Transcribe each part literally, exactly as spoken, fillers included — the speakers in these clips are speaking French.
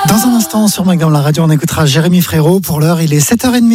Dans un instant, sur Magnum la radio, on écoutera Jérémy Frérot. Pour l'heure, il est sept heures trente.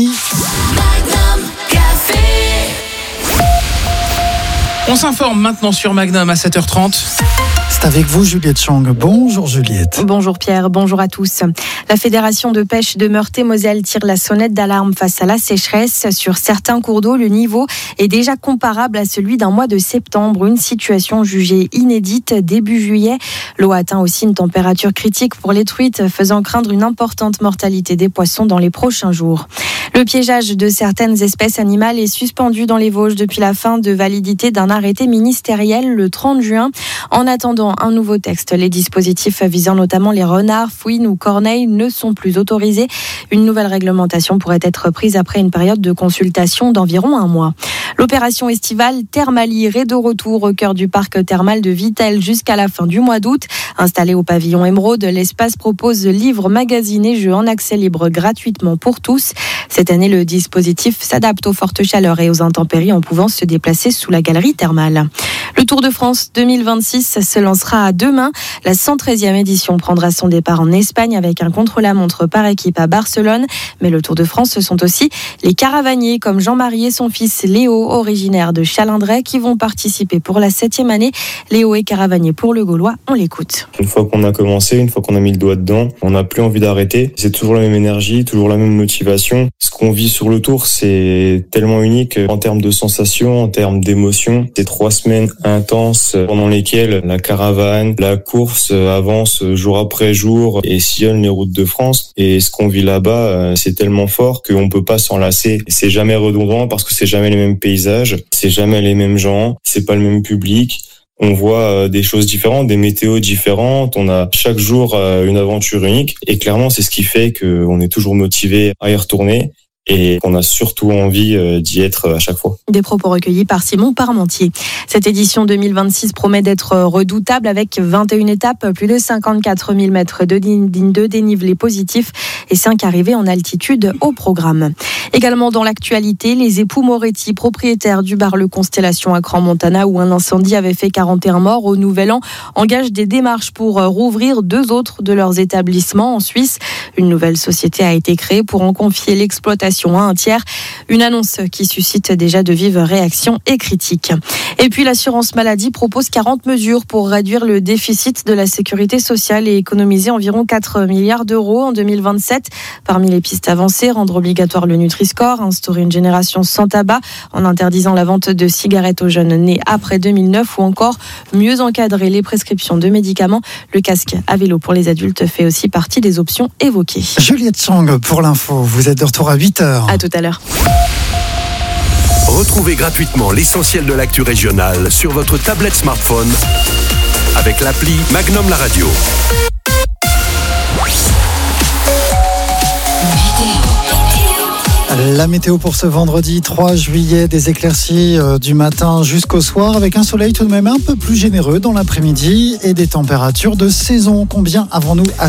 On s'informe maintenant sur Magnum à sept heures trente. C'est avec vous, Juliette Chang. Bonjour Juliette. Bonjour Pierre, bonjour à tous. La Fédération de pêche de Meurthe-et-Moselle tire la sonnette d'alarme face à la sécheresse. Sur certains cours d'eau, le niveau est déjà comparable à celui d'un mois de septembre. Une situation jugée inédite début juillet. L'eau atteint aussi une température critique pour les truites, faisant craindre une importante mortalité des poissons dans les prochains jours. Le piégeage de certaines espèces animales est suspendu dans les Vosges depuis la fin de validité d'un arrêté ministériel le trente juin. En attendant un nouveau texte, les dispositifs visant notamment les renards, fouines ou corneilles ne sont plus autorisés. Une nouvelle réglementation pourrait être prise après une période de consultation d'environ un mois. L'opération estivale Thermalir est de retour au cœur du parc thermal de Vittel jusqu'à la fin du mois d'août. Installé au pavillon Émeraude, l'espace propose livres, magazines et jeux en accès libre gratuitement pour tous. Cette année, le dispositif s'adapte aux fortes chaleurs et aux intempéries en pouvant se déplacer sous la galerie thermale. Le Tour de France deux mille vingt-six se lancera demain. La cent treizième édition prendra son départ en Espagne avec un contre-la-montre par équipe à Barcelone. Mais le Tour de France, ce sont aussi les caravaniers comme Jean-Marie et son fils Léo, originaire de Chalindray, qui vont participer pour la septième année. Léo est caravanier pour le Gaulois, on l'écoute. Une fois qu'on a commencé, une fois qu'on a mis le doigt dedans, on n'a plus envie d'arrêter. C'est toujours la même énergie, toujours la même motivation. Ce qu'on vit sur le Tour, c'est tellement unique en termes de sensations, en termes d'émotions. C'est trois semaines intenses pendant lesquelles la caravane, la course avance jour après jour et sillonne les routes de France. Et ce qu'on vit là-bas, c'est tellement fort qu'on peut pas s'en lasser. C'est jamais redondant parce que c'est jamais les mêmes paysages, c'est jamais les mêmes gens, c'est pas le même public. On voit des choses différentes, des météos différentes. On a chaque jour une aventure unique. Et clairement, c'est ce qui fait qu'on est toujours motivé à y retourner et qu'on a surtout envie d'y être à chaque fois. Des propos recueillis par Simon Parmentier. Cette édition deux mille vingt-six promet d'être redoutable avec vingt et une étapes, plus de cinquante-quatre mille mètres de dénivelé positif et cinq arrivées en altitude au programme. Également dans l'actualité, les époux Moretti, propriétaires du bar Le Constellation à Crans-Montana où un incendie avait fait quarante et un morts au Nouvel An, engagent des démarches pour rouvrir deux autres de leurs établissements en Suisse. Une nouvelle société a été créée pour en confier l'exploitation à un tiers. Une annonce qui suscite déjà de vives réactions et critiques. Et puis l'assurance maladie propose quarante mesures pour réduire le déficit de la sécurité sociale et économiser environ quatre milliards d'euros en deux mille vingt-sept. Parmi les pistes avancées, rendre obligatoire le Nutri-Score, instaurer une génération sans tabac en interdisant la vente de cigarettes aux jeunes nés après deux mille neuf ou encore mieux encadrer les prescriptions de médicaments. Le casque à vélo pour les adultes fait aussi partie des options évoquées. Juliette Chang pour l'info. Vous êtes de retour à huit heures. À tout à l'heure. Retrouvez gratuitement l'essentiel de l'actu régionale sur votre tablette smartphone avec l'appli Magnum la radio. La météo pour ce vendredi trois juillet, des éclaircies du matin jusqu'au soir avec un soleil tout de même un peu plus généreux dans l'après-midi et des températures de saison. Combien avons-nous à